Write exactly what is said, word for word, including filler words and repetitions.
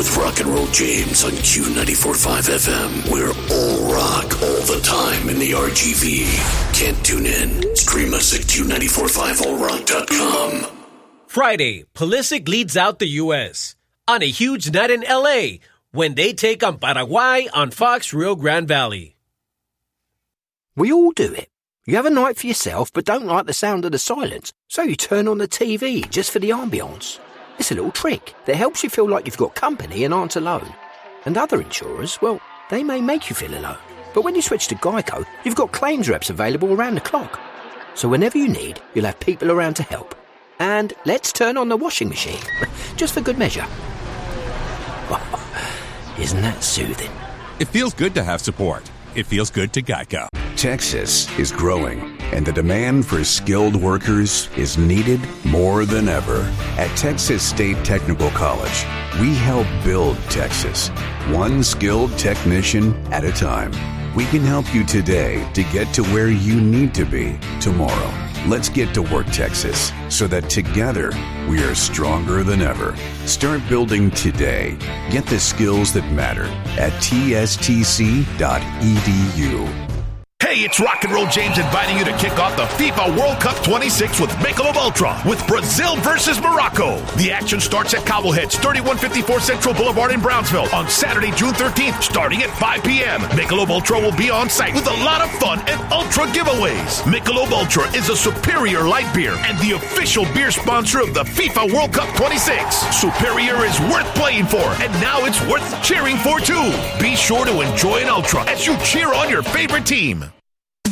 with Rock and Roll James on Q ninety-four point five F M. We're all rock all the time in the R G V. Can't tune in? Stream us at Q nine four five all rock dot com. Friday, Pulisic leads out the U S on a huge night in L A when they take on Paraguay on Fox Rio Grande Valley. We all do it. You have a night for yourself but don't like the sound of the silence, so you turn on the T V just for the ambience. It's a little trick that helps you feel like you've got company and aren't alone. And other insurers, well, they may make you feel alone. But when you switch to Geico, you've got claims reps available around the clock. So whenever you need, you'll have people around to help. And let's turn on the washing machine, just for good measure. Oh, isn't that soothing? It feels good to have support. It feels good to Geico. Texas is growing, and the demand for skilled workers is needed more than ever. At Texas State Technical College, we help build Texas, one skilled technician at a time. We can help you today to get to where you need to be tomorrow. Let's get to work, Texas, so that together we are stronger than ever. Start building today. Get the skills that matter at T S T C dot E D U. Hey, it's Rock and Roll James inviting you to kick off the FIFA World Cup twenty-six with Michelob Ultra with Brazil versus Morocco. The action starts at Cobbleheads, thirty-one fifty-four Central Boulevard in Brownsville on Saturday, June thirteenth, starting at five p.m. Michelob Ultra will be on site with a lot of fun and Ultra giveaways. Michelob Ultra is a superior light beer and the official beer sponsor of the FIFA World Cup twenty-six. Superior is worth playing for, and now it's worth cheering for too. Be sure to enjoy an Ultra as you cheer on your favorite team.